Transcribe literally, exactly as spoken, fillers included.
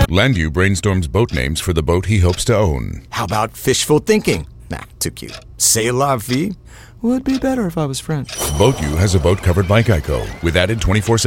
Landu brainstorms boat names for the boat he hopes to own. How about fishful thinking? Nah, too cute. C'est la vie? Would be better if I was French. BoatU has a boat covered by Geico with added twenty-four seven